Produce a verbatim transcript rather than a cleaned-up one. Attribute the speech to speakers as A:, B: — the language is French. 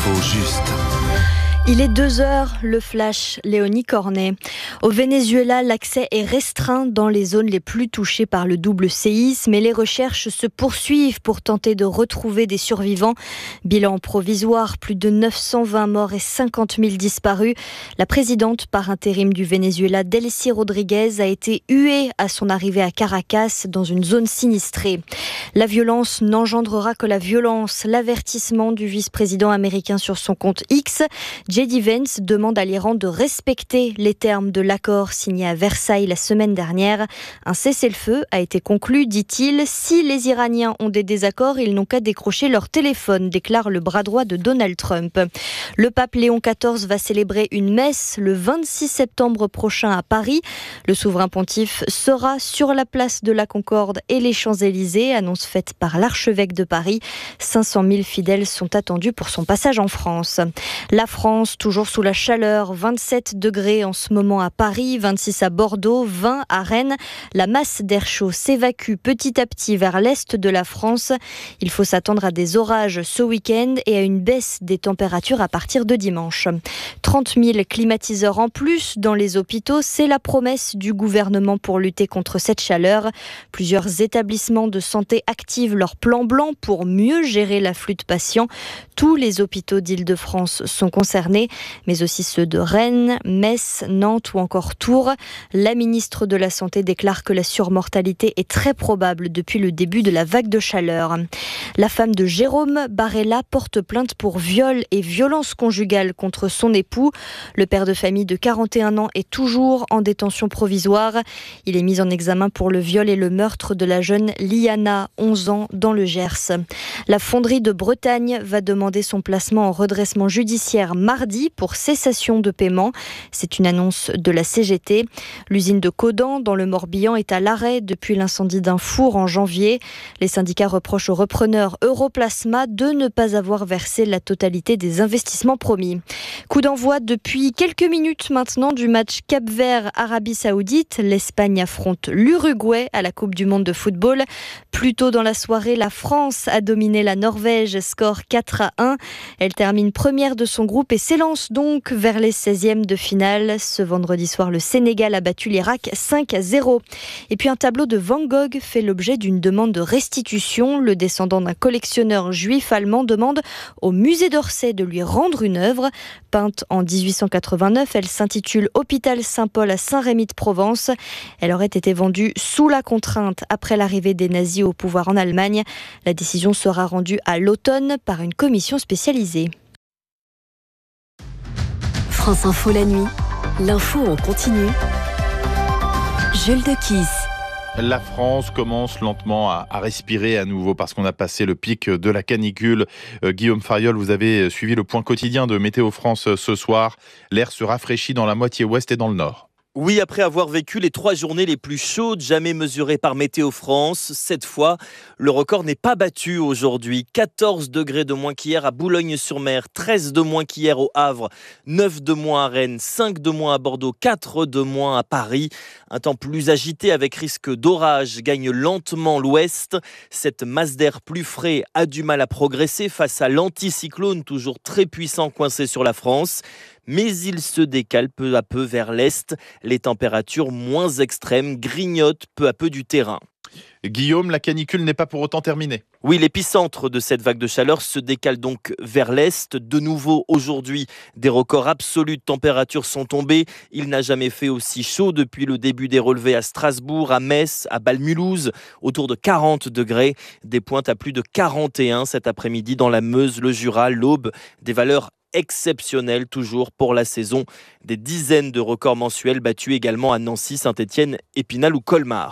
A: L'info juste.
B: Il est deux heures, le flash, Léonie Cornet. Au Venezuela, l'accès est restreint dans les zones les plus touchées par le double séisme, mais les recherches se poursuivent pour tenter de retrouver des survivants. Bilan provisoire, plus de neuf cent vingt morts et cinquante mille disparus. La présidente par intérim du Venezuela, Delcy Rodriguez, a été huée à son arrivée à Caracas dans une zone sinistrée. La violence n'engendrera que la violence. L'avertissement du vice-président américain sur son compte X. J D Vance demande à l'Iran de respecter les termes de l'accord signé à Versailles la semaine dernière. Un cessez-le-feu a été conclu, dit-il. Si les Iraniens ont des désaccords, ils n'ont qu'à décrocher leur téléphone, déclare le bras droit de Donald Trump. Le pape Léon quatorze va célébrer une messe le vingt-six septembre prochain à Paris. Le souverain pontife sera sur la place de la Concorde et les Champs-Élysées, annonce faite par l'archevêque de Paris. cinq cent mille fidèles sont attendus pour son passage en France. La France, toujours sous la chaleur, vingt-sept degrés en ce moment à Paris, vingt-six à Bordeaux, vingt à Rennes. La masse d'air chaud s'évacue petit à petit vers l'est de la France. Il faut s'attendre à des orages ce week-end et à une baisse des températures à partir de dimanche. trente mille climatiseurs en plus dans les hôpitaux, c'est la promesse du gouvernement pour lutter contre cette chaleur. Plusieurs établissements de santé activent leur plan blanc pour mieux gérer l'afflux de patients. Tous les hôpitaux d'Île-de-France sont concernés, mais aussi ceux de Rennes, Metz, Nantes ou encore Tours. La ministre de la Santé déclare que la surmortalité est très probable depuis le début de la vague de chaleur. La femme de Jérôme Barella porte plainte pour viol et violence conjugale contre son époux. Le père de famille de quarante et un ans est toujours en détention provisoire. Il est mis en examen pour le viol et le meurtre de la jeune Liana, onze ans, dans le Gers. La fonderie de Bretagne va demander son placement en redressement judiciaire mardi pour cessation de paiement. C'est une annonce de la C G T. L'usine de Caudan, dans le Morbihan, est à l'arrêt depuis l'incendie d'un four en janvier. Les syndicats reprochent au repreneur Europlasma de ne pas avoir versé la totalité des investissements promis. Coup d'envoi depuis quelques minutes maintenant du match Cap-Vert-Arabie Saoudite. L'Espagne affronte l'Uruguay à la Coupe du Monde de football. Plus tôt dans la soirée, la France a dominé la Norvège, score quatre à un. Elle termine première de son groupe et s'élance donc vers les seizièmes de finale. Ce vendredi soir, le Sénégal a battu l'Irak cinq à zéro. Et puis un tableau de Van Gogh fait l'objet d'une demande de restitution. Le descendant d'un collectionneur juif allemand demande au musée d'Orsay de lui rendre une œuvre. Peinte en dix-huit cent quatre-vingt-neuf, elle s'intitule Hôpital Saint-Paul à Saint-Rémy-de-Provence. Elle aurait été vendue sous la contrainte après l'arrivée des nazis au pouvoir en Allemagne. La décision sera rendue à l'automne par une commission spécialisée.
C: France Info la nuit, l'info en continu. Jules Dequisse.
D: La France commence lentement à, à respirer à nouveau parce qu'on a passé le pic de la canicule. Euh, Guillaume Fariol, vous avez suivi le point quotidien de Météo France ce soir. L'air se rafraîchit dans la moitié ouest et dans le nord.
E: Oui, après avoir vécu les trois journées les plus chaudes jamais mesurées par Météo France, cette fois, le record n'est pas battu aujourd'hui. quatorze degrés de moins qu'hier à Boulogne-sur-Mer, treize de moins qu'hier au Havre, neuf de moins à Rennes, cinq de moins à Bordeaux, quatre de moins à Paris. Un temps plus agité avec risque d'orage gagne lentement l'ouest. Cette masse d'air plus frais a du mal à progresser face à l'anticyclone toujours très puissant coincé sur la France. Mais il se décale peu à peu vers l'est. Les températures moins extrêmes grignotent peu à peu du terrain.
D: Guillaume, la canicule n'est pas pour autant terminée.
E: Oui, l'épicentre de cette vague de chaleur se décale donc vers l'est. De nouveau, aujourd'hui, des records absolus de température sont tombés. Il n'a jamais fait aussi chaud depuis le début des relevés à Strasbourg, à Metz, à Bâle-Mulhouse, autour de quarante degrés. Des pointes à plus de quarante et un cet après-midi dans la Meuse, le Jura, l'Aube. Des valeurs exceptionnelles toujours pour la saison. Des dizaines de records mensuels battus également à Nancy, Saint-Étienne, Épinal ou Colmar.